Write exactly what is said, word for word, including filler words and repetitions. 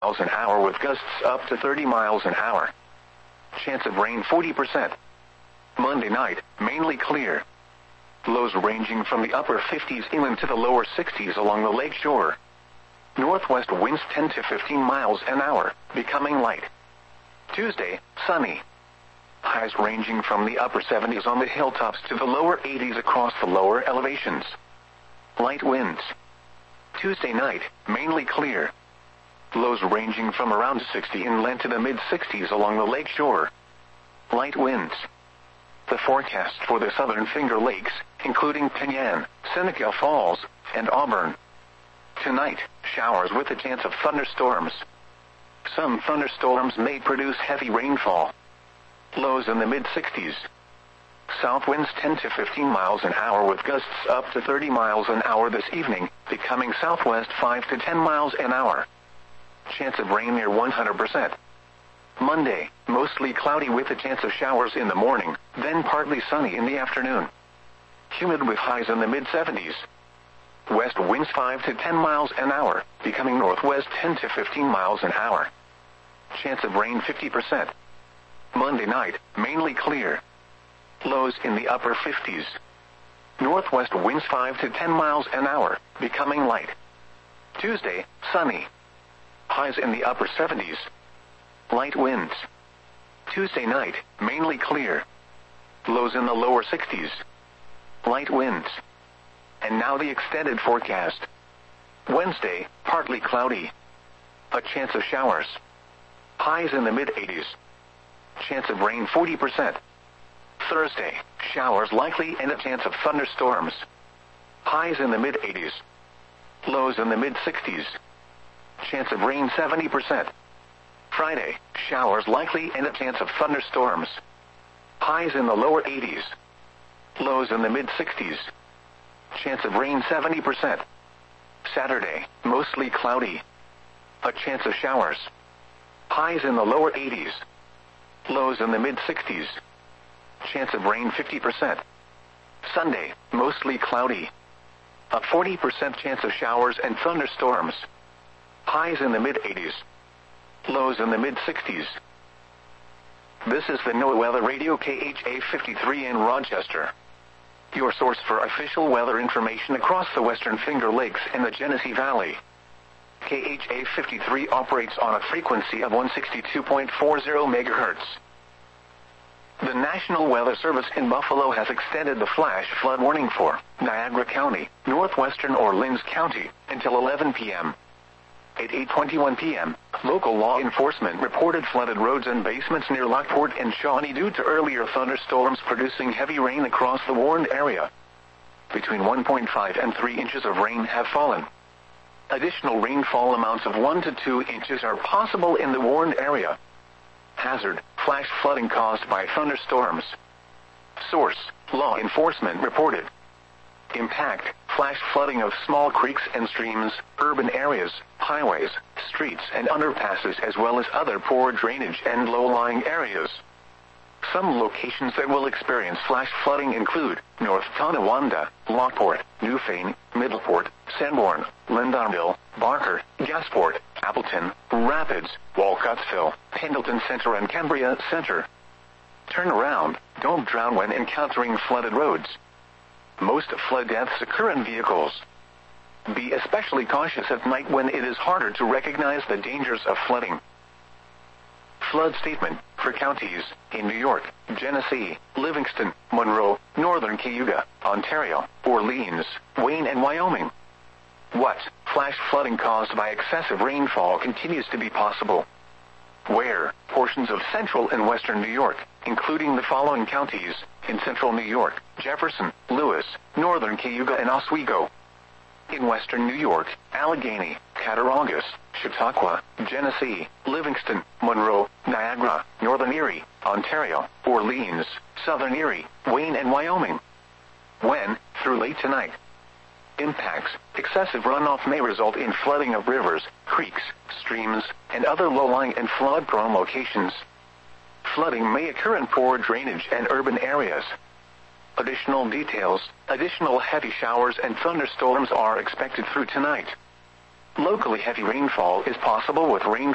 miles an hour with gusts up to thirty miles an hour. Chance of rain forty percent. Monday night, mainly clear. Lows ranging from the upper fifties inland to the lower sixties along the lake shore. Northwest winds ten to fifteen miles an hour, becoming light. Tuesday, sunny. Highs ranging from the upper seventies on the hilltops to the lower eighties across the lower elevations. Light winds. Tuesday night, mainly clear. Lows ranging from around sixty inland to the mid-sixties along the lake shore. Light winds. The forecast for the southern Finger Lakes, including Penyan, Seneca Falls, and Auburn. Tonight, showers with a chance of thunderstorms. Some thunderstorms may produce heavy rainfall. Lows in the mid-sixties. South winds ten to fifteen miles an hour with gusts up to thirty miles an hour this evening, becoming southwest five to ten miles an hour. Chance of rain near one hundred percent. Monday, mostly cloudy with a chance of showers in the morning, then partly sunny in the afternoon. Humid with highs in the mid-seventies. West winds five to ten miles an hour, becoming northwest ten to fifteen miles an hour. Chance of rain fifty percent. Monday night, mainly clear. Lows in the upper fifties. Northwest winds five to ten miles an hour, becoming light. Tuesday, sunny. Highs in the upper seventies. Light winds. Tuesday night, mainly clear. Lows in the lower sixties. Light winds. And now the extended forecast. Wednesday, partly cloudy. A chance of showers. Highs in the mid-eighties. Chance of rain forty percent. Thursday, showers likely and a chance of thunderstorms. Highs in the mid-eighties. Lows in the mid-sixties. Chance of rain seventy percent. Friday, showers likely and a chance of thunderstorms. Highs in the lower eighties. Lows in the mid-sixties. Chance of rain seventy percent. Saturday, mostly cloudy. A chance of showers. Highs in the lower eighties. Lows in the mid-sixties. Chance of rain fifty percent. Sunday, mostly cloudy. A forty percent chance of showers and thunderstorms. Highs in the mid-eighties. Lows in the mid-sixties. This is the NOAA Weather Radio K H A fifty-three in Rochester. Your source for official weather information across the Western Finger Lakes and the Genesee Valley. K H A fifty-three operates on a frequency of one sixty-two point four zero megahertz. The National Weather Service in Buffalo has extended the flash flood warning for Niagara County, northwestern Orleans County, until eleven p.m. At eight twenty-one p.m., local law enforcement reported flooded roads and basements near Lockport and Shawnee due to earlier thunderstorms producing heavy rain across the warned area. Between one point five and three inches of rain have fallen. Additional rainfall amounts of one to two inches are possible in the warned area. Hazard, flash flooding caused by thunderstorms. Source, law enforcement reported. Impact, flash flooding of small creeks and streams, urban areas, highways, streets and underpasses as well as other poor drainage and low-lying areas. Some locations that will experience flash flooding include North Tonawanda, Lockport, Newfane, Middleport, Sanborn, Lindonville, Barker, Gasport, Appleton, Rapids, Walcottsville, Pendleton Center and Cambria Center. Turn around, don't drown when encountering flooded roads. Most flood deaths occur in vehicles. Be especially cautious at night when it is harder to recognize the dangers of flooding. Flood statement for counties in New York, Genesee, Livingston, Monroe, Northern Cayuga, Ontario, Orleans, Wayne and Wyoming. What? Flash flooding caused by excessive rainfall continues to be possible. Where? Portions of central and western New York, including the following counties, in central New York, Jefferson, Lewis, Northern Cayuga and Oswego. In western New York, Allegheny, Cattaraugus, Chautauqua, Genesee, Livingston, Monroe, Niagara, Northern Erie, Ontario, Orleans, Southern Erie, Wayne and Wyoming. When? Through late tonight. Impacts. Excessive runoff may result in flooding of rivers, creeks, streams, and other low-lying and flood-prone locations. Flooding may occur in poor drainage and urban areas. Additional details. Additional heavy showers and thunderstorms are expected through tonight. Locally heavy rainfall is possible with rain